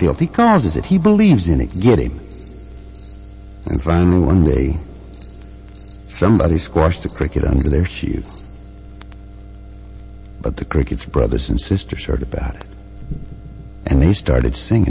filth. He causes it. He believes in it. Get him. And finally, one day, somebody squashed the cricket under their shoe. But the cricket's brothers and sisters heard about it. And they started singing.